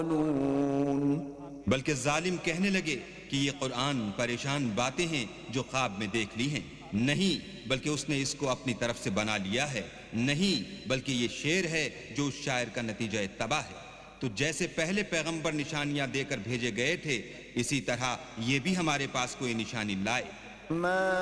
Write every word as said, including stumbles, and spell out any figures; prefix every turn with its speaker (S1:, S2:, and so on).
S1: बल्कि जालिम कहने लगे कि ये कुरान परेशान बातें हैं जो ख्वाब में देख ली हैं। नहीं, बल्कि उसने इसको अपनी तरफ से बना लिया है। नहीं, बल्कि ये शेर है जो उस शायर का नतीजा तबाह है। तो जैसे पहले पैगंबर निशानियां देकर भेजे गए थे, इसी तरह ये भी हमारे पास कोई निशानी लाए।